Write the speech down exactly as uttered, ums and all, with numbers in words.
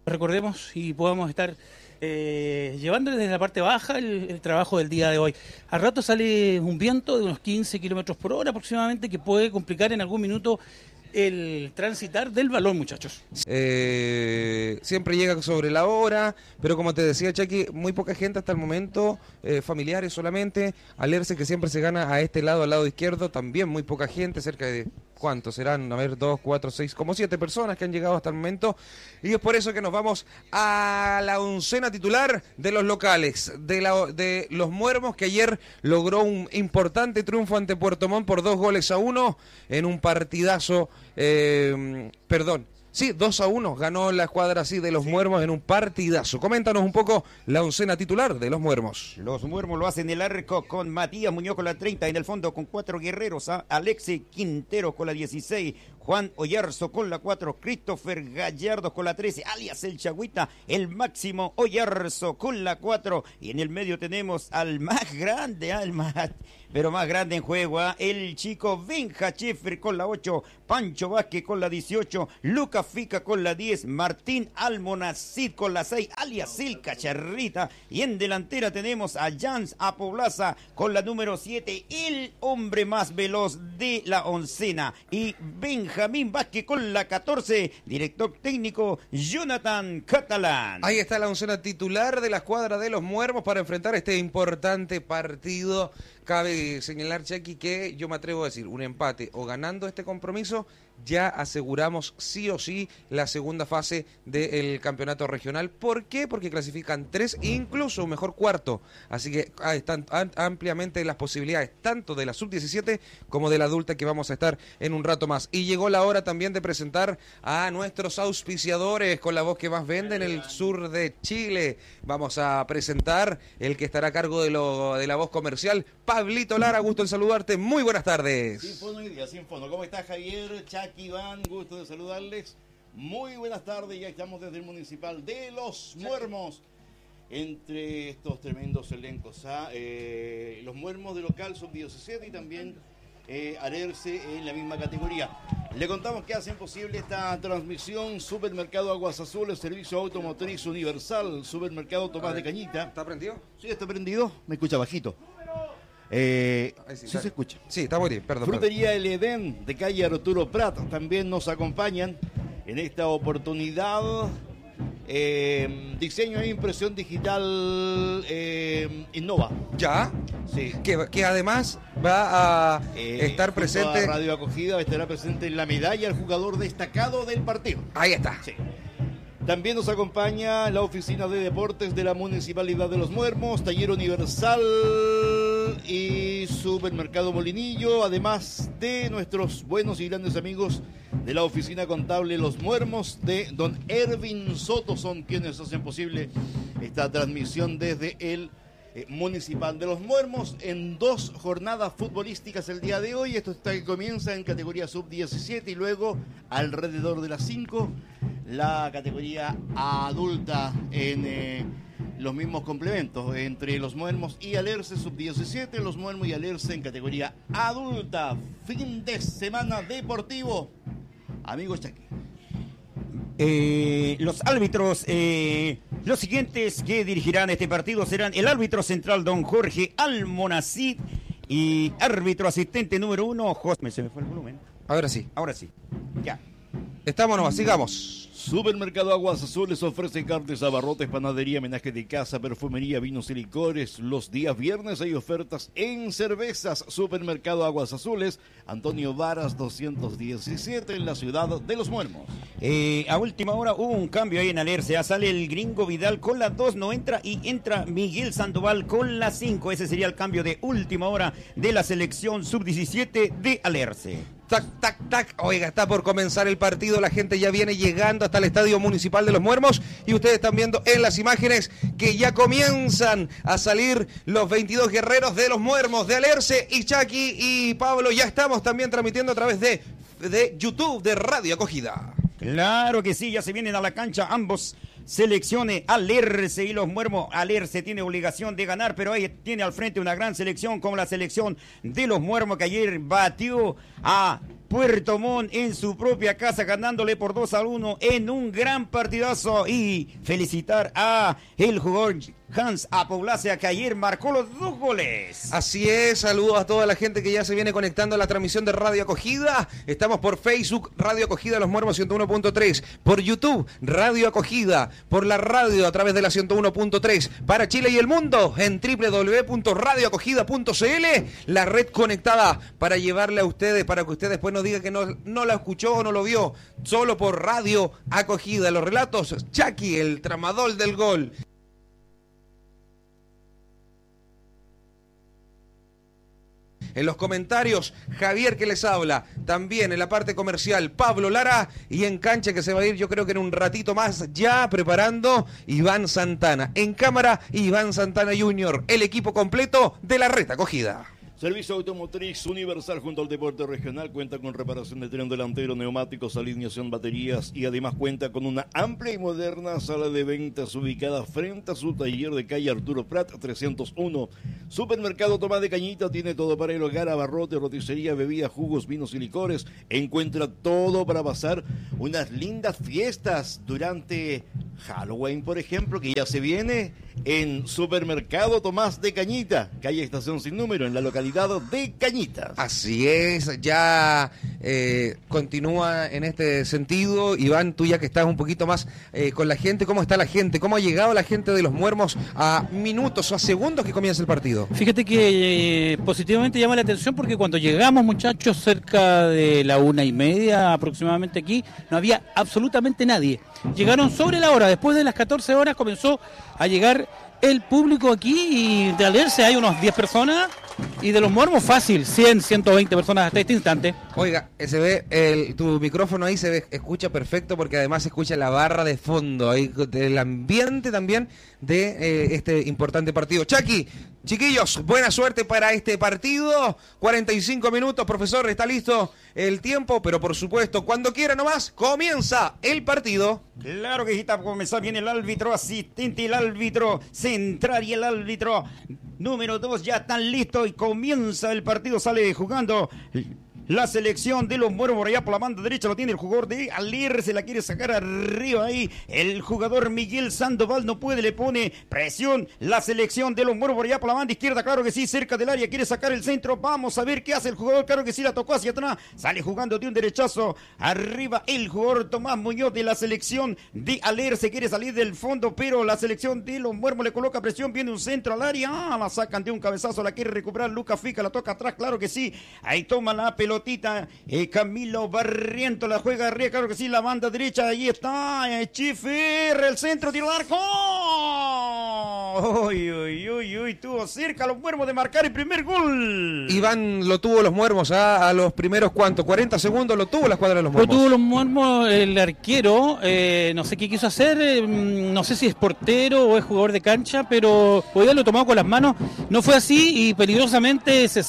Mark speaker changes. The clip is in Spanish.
Speaker 1: recordemos y podamos estar eh, llevando desde la parte baja el, el trabajo del día de hoy. Al rato sale un viento de unos quince kilómetros por hora aproximadamente que puede complicar en algún minuto el transitar del balón, muchachos.
Speaker 2: Eh, siempre llega sobre la hora, pero como te decía, Chucky, muy poca gente hasta el momento, eh, familiares solamente. Alerce, que siempre se gana a este lado, al lado izquierdo, también muy poca gente, cerca de, ¿cuántos serán? A ver, dos, cuatro, seis, como siete personas que han llegado hasta el momento. Y es por eso que nos vamos a la oncena titular de los locales, de, la, de los Muermos, que ayer logró un importante triunfo ante Puerto Montt por dos goles a uno en un partidazo. Eh, perdón, sí, dos a uno ganó la escuadra así de los sí. Muermos en un partidazo. Coméntanos un poco la oncena titular de los Muermos.
Speaker 3: Los Muermos lo hacen en el arco con Matías Muñoz con la treinta, en el fondo con cuatro guerreros, a Alexi Quintero con la dieciséis, Juan Oyarzo con la cuatro, Christopher Gallardo con la trece, alias el Chagüita, el Máximo Oyarzo con la cuatro, y en el medio tenemos al más grande, al más, pero más grande en juego, ¿eh? El chico Benja Schäfer con la ocho, Pancho Vázquez con la dieciocho, Lucas Fica con la diez, Martín Almonacid con la seis, alias el Cacharrita, y en delantera tenemos a Jans Apoblaza con la número siete, el hombre más veloz de la oncena, y Benjamín Vázquez con la catorce, director técnico Jonathan Catalán.
Speaker 2: Ahí está la oncena titular de la escuadra de los Muermos para enfrentar este importante partido. Cabe señalar, Chucky, que yo me atrevo a decir, un empate o ganando este compromiso, ya aseguramos sí o sí la segunda fase del campeonato regional. ¿Por qué? Porque clasifican tres, incluso un mejor cuarto. Así que ah, están ampliamente las posibilidades, tanto de la sub diecisiete como de la adulta, que vamos a estar en un rato más. Y llegó la hora también de presentar a nuestros auspiciadores con la voz que más vende en el sur de Chile. Vamos a presentar el que estará a cargo de, lo, de la voz comercial, Pablito Lara. Gusto en saludarte. Muy buenas tardes.
Speaker 4: Sin fondo y día, sin fondo. ¿Cómo estás, Javier? Chucky, Iván, gusto de saludarles. Muy buenas tardes, ya estamos desde el Municipal de Los Muermos. Entre estos tremendos elencos, ¿ah? eh, Los Muermos de local sub diecisiete y también eh, Alerce en la misma categoría. Le contamos que hacen posible esta transmisión: Supermercado Aguas Azules, Servicio Automotriz Universal, Supermercado Tomás de Cañita.
Speaker 2: ¿Está prendido?
Speaker 4: Sí, está prendido. Me escucha bajito. Eh, sí, sí se escucha.
Speaker 2: Sí, está muy bien, perdón.
Speaker 4: Frutería El Edén de calle Arturo Prat también nos acompañan en esta oportunidad. Eh, diseño e impresión digital eh, Innova.
Speaker 2: ¿Ya?
Speaker 4: Sí.
Speaker 2: Que, que además va a eh, estar presente.
Speaker 4: A Radio Acogida estará presente en la medalla al jugador destacado del partido.
Speaker 2: Ahí está.
Speaker 4: Sí. También nos acompaña la oficina de deportes de la Municipalidad de Los Muermos, Taller Universal y Supermercado Molinillo, además de nuestros buenos y grandes amigos de la oficina contable Los Muermos de don Ervin Soto, son quienes hacen posible esta transmisión desde el eh, Municipal de Los Muermos en dos jornadas futbolísticas el día de hoy. Esto está que comienza en categoría sub diecisiete y luego alrededor de las cinco la categoría adulta en eh, los mismos complementos entre Los Muermos y Alerce sub diecisiete, Los Muermos y Alerce en categoría adulta. Fin de semana deportivo, amigos Chucky.
Speaker 3: Eh, los árbitros, eh, los siguientes que dirigirán este partido serán el árbitro central don Jorge Almonacid y árbitro asistente número uno, José. Se me fue el volumen.
Speaker 2: Ahora sí.
Speaker 3: Ahora sí. Ya.
Speaker 2: Estamos nomás, sigamos.
Speaker 4: Supermercado Aguas Azules ofrece carnes, abarrotes, panadería, menaje de casa, perfumería, vinos y licores. Los días viernes hay ofertas en cervezas. Supermercado Aguas Azules, Antonio Varas doscientos diecisiete en la ciudad de Los Muermos.
Speaker 3: Eh, a última hora hubo un cambio ahí en Alerce. Ya sale el Gringo Vidal con la dos, no entra, y entra Miguel Sandoval con la cinco. Ese sería el cambio de última hora de la selección sub diecisiete de Alerce.
Speaker 2: Tac, tac, tac. Oiga, está por comenzar el partido. La gente ya viene llegando hasta el Estadio Municipal de Los Muermos. Y ustedes están viendo en las imágenes que ya comienzan a salir los veintidós guerreros de Los Muermos, de Alerce. Y Chucky y Pablo ya estamos también transmitiendo a través de, de YouTube de Radio Acogida.
Speaker 3: Claro que sí, ya se vienen a la cancha ambos selecciones, Alerce y Los Muermos. Alerce tiene obligación de ganar, pero ahí tiene al frente una gran selección como la selección de Los Muermos, que ayer batió a Puerto Montt en su propia casa, ganándole por dos a uno en un gran partidazo. Y felicitar a el jugador Hans Apoblacia, que ayer marcó los dos goles.
Speaker 2: Así es, saludos a toda la gente que ya se viene conectando a la transmisión de Radio Acogida. Estamos por Facebook, Radio Acogida Los Muermos ciento uno punto tres, por YouTube, Radio Acogida, por la radio a través de la ciento uno punto tres, para Chile y el mundo en doble u doble u doble u punto radio acogida punto c l, la red conectada para llevarle a ustedes, para que usted después no diga que no, no la escuchó o no lo vio, solo por Radio Acogida. Los relatos, Chucky, el tramador del gol. En los comentarios, Javier que les habla. También en la parte comercial, Pablo Lara. Y en cancha que se va a ir, yo creo que en un ratito más, ya preparando Iván Santana. En cámara, Iván Santana junior El equipo completo de la Red Acogida.
Speaker 4: Servicio Automotriz Universal junto al Deporte Regional cuenta con reparación de tren delantero, neumáticos, alineación, baterías y además cuenta con una amplia y moderna sala de ventas ubicada frente a su taller de calle Arturo Prat trescientos uno. Supermercado Tomás de Cañita tiene todo para el hogar, abarrote, roticería, bebidas, jugos, vinos y licores. Encuentra todo para pasar unas lindas fiestas durante Halloween, por ejemplo, que ya se viene en Supermercado Tomás de Cañita, calle Estación Sin Número, en la localidad de Cañitas.
Speaker 2: Así es, ya eh, continúa en este sentido. Iván, tú ya que estás un poquito más eh, con la gente, ¿cómo está la gente? ¿Cómo ha llegado la gente de los Muermos a minutos o a segundos que comienza el partido?
Speaker 1: Fíjate que eh, positivamente llama la atención porque cuando llegamos, muchachos, cerca de la una y media aproximadamente aquí, no había absolutamente nadie. Llegaron sobre la hora, después de las catorce horas comenzó a llegar el público aquí y de Alerce hay unos diez personas y de los Muermos fácil, cien, ciento veinte personas hasta este instante.
Speaker 2: Oiga, se ve, el, tu micrófono ahí se ve, escucha perfecto porque además se escucha la barra de fondo, ahí, el ambiente también de eh, este importante partido. Chucky, chiquillos, buena suerte para este partido, cuarenta y cinco minutos, profesor, está listo el tiempo, pero por supuesto, cuando quiera nomás, comienza el partido.
Speaker 3: Claro que sí, está por comenzar, viene el árbitro asistente, el árbitro central y el árbitro número dos ya están listos y comienza el partido, sale jugando la selección de los Muermos por allá por la banda derecha, lo tiene el jugador de Alir, se la quiere sacar arriba ahí, el jugador Miguel Sandoval no puede, le pone presión la selección de los Muermos por allá por la banda izquierda, claro que sí, cerca del área, quiere sacar el centro, vamos a ver qué hace el jugador, claro que sí, la tocó hacia atrás, sale jugando de un derechazo, arriba el jugador Tomás Muñoz de la selección de Alir, se quiere salir del fondo, pero la selección de los Muermos le coloca presión, viene un centro al área, ah, la sacan de un cabezazo, la quiere recuperar Lucas Fica, la toca atrás, claro que sí, ahí toma la pelota. Eh, Camilo Barriento la juega arriba, claro que sí, la banda derecha, ahí está, eh, Chifer, el centro, tiro al arco. Uy, uy, uy, uy, tuvo cerca los Muermos de marcar el primer gol.
Speaker 2: Iván lo tuvo los Muermos ¿ah? a los primeros, ¿cuánto? cuarenta segundos lo tuvo la escuadra de los Muermos.
Speaker 1: Lo tuvo los Muermos, el arquero, eh, no sé qué quiso hacer, eh, no sé si es portero o es jugador de cancha, pero hoy día lo tomó con las manos, no fue así y peligrosamente se